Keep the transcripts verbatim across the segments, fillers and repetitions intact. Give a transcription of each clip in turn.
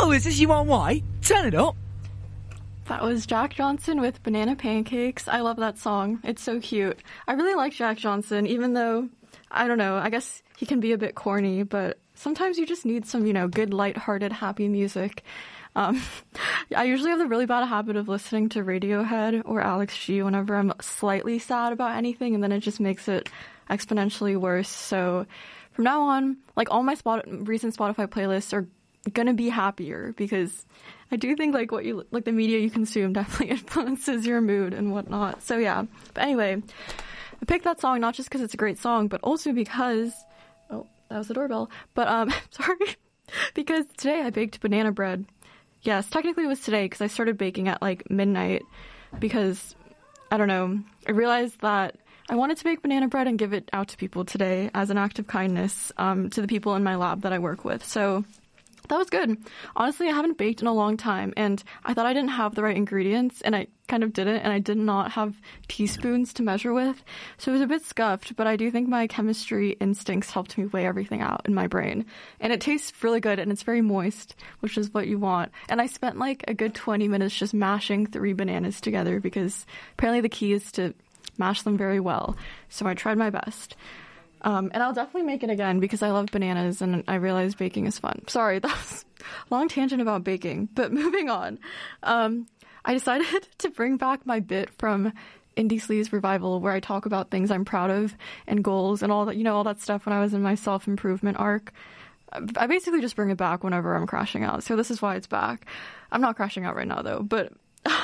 Oh, is this you on white? Turn it up. That was Jack Johnson with Banana Pancakes. I love that song. It's so cute. I really like Jack Johnson, even though, I don't know, I guess he can be a bit corny, but sometimes you just need some, you know, good, lighthearted, happy music. Um, I usually have the really bad habit of listening to Radiohead or Alex G whenever I'm slightly sad about anything, and then it just makes it exponentially worse. So from now on, like, all my spot- recent Spotify playlists are gonna be happier, because I do think, like, what you, like, the media you consume definitely influences your mood and whatnot. So yeah. But anyway, I picked that song not just because it's a great song, but also because, oh, that was the doorbell. But, um, sorry, because today I baked banana bread. Yes, technically it was today because I started baking at, like, midnight because, I don't know, I realized that I wanted to bake banana bread and give it out to people today as an act of kindness, um, to the people in my lab that I work with. So that was good. Honestly, I haven't baked in a long time, and I thought I didn't have the right ingredients, and I kind of didn't, and I did not have teaspoons to measure with, so it was a bit scuffed, but I do think my chemistry instincts helped me weigh everything out in my brain. And it tastes really good, and it's very moist, which is what you want. And I spent like a good twenty minutes just mashing three bananas together, because apparently the key is to mash them very well. So I tried my best. Um, and I'll definitely make it again because I love bananas and I realize baking is fun. Sorry, that was a long tangent about baking, but moving on. Um, I decided to bring back my bit from Indie Sleaze Revival where I talk about things I'm proud of and goals and all that, you know, all that stuff when I was in my self-improvement arc. I basically just bring it back whenever I'm crashing out. So this is why it's back. I'm not crashing out right now though, but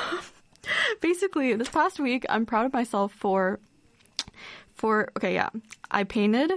basically this past week, I'm proud of myself for For, okay, yeah, I painted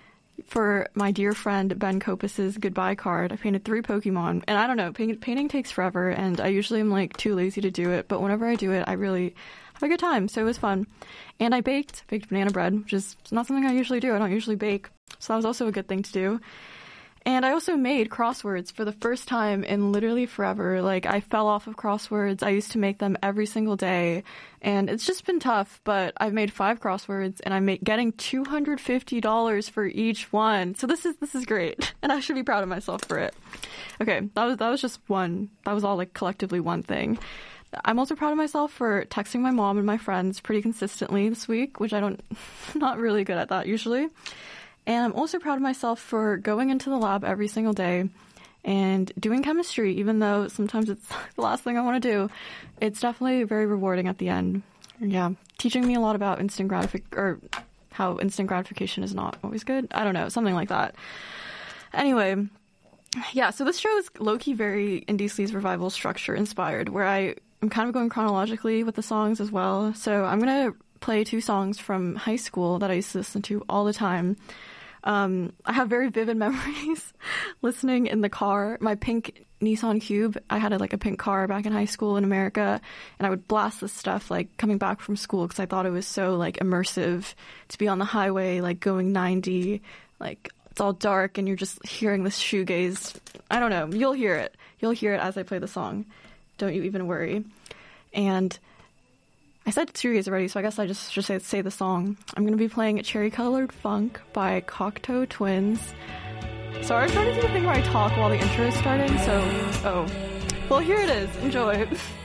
for my dear friend Ben Copus's goodbye card. I painted three Pokemon, and I don't know, paint, painting takes forever, and I usually am, like, too lazy to do it, but whenever I do it, I really have a good time, so it was fun. And I baked, baked banana bread, which is not something I usually do. I don't usually bake, so that was also a good thing to do. And I also made crosswords for the first time in literally forever. Like, I fell off of crosswords. I used to make them every single day. And it's just been tough, but I've made five crosswords and I'm getting two hundred fifty dollars for each one. So this is this is great. And I should be proud of myself for it. Okay, that was that was just one. That was all, like, collectively one thing. I'm also proud of myself for texting my mom and my friends pretty consistently this week, which I don't, not really good at that usually. And I'm also proud of myself for going into the lab every single day and doing chemistry, even though sometimes it's the last thing I want to do. It's definitely very rewarding at the end. Yeah, teaching me a lot about instant gratific or how instant gratification is not always good. I don't know, something like that. Anyway, yeah, so this show is low-key very Indie Sleaze Revival structure inspired, where I am kind of going chronologically with the songs as well. So I'm going to play two songs from high school that I used to listen to all the time. Um, I have very vivid memories listening in the car. My pink Nissan Cube, I had a, like a pink car back in high school in America, and I would blast this stuff like coming back from school because I thought it was so like immersive to be on the highway, like going ninety, like it's all dark and you're just hearing this shoegaze. I don't know. You'll hear it. You'll hear it as I play the song. Don't you even worry. And I said shoegaze already, so I guess I just should say, say the song. I'm going to be playing Cherry Colored Funk by Cocteau Twins. Sorry, I was trying to do the thing where I talk while the intro is starting, so, oh. Well, here it is. Enjoy.